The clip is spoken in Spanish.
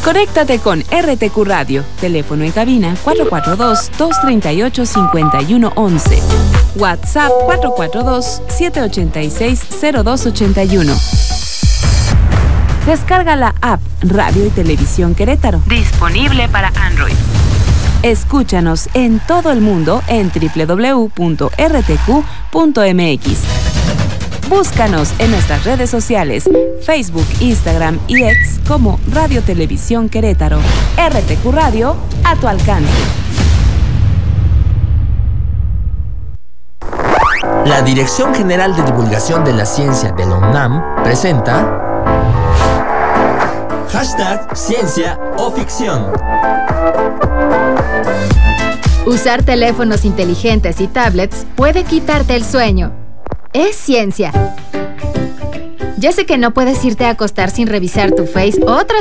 Conéctate con RTQ Radio. Teléfono en cabina 442-238-5111. WhatsApp 442-786-0281. Descarga la app Radio y Televisión Querétaro. Disponible para Android. Escúchanos en todo el mundo en www.rtq.mx. Búscanos en nuestras redes sociales, Facebook, Instagram y X como Radio Televisión Querétaro. RTQ Radio, a tu alcance. La Dirección General de Divulgación de la Ciencia de la UNAM presenta #Ciencia o Ficción. Usar teléfonos inteligentes y tablets puede quitarte el sueño. Es ciencia. Ya sé que no puedes irte a acostar sin revisar tu Face o otras